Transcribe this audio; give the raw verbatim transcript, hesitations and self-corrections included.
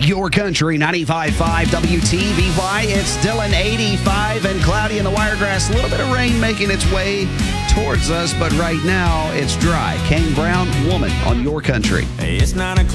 Your Country ninety-five point five W T V Y. It's Dylan eighty-five and cloudy in the Wiregrass. A little bit of rain making its way towards us, but right now it's dry. Kane Brown, Woman on Your Country. It's nine o'clock.